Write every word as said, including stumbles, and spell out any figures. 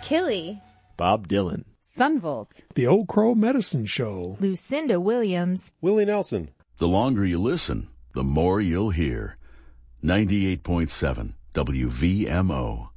Killy, Bob Dylan, Sunvolt, The Old Crow Medicine Show, Lucinda Williams, Willie Nelson. The longer you listen, the more you'll hear. ninety-eight point seven W V M O.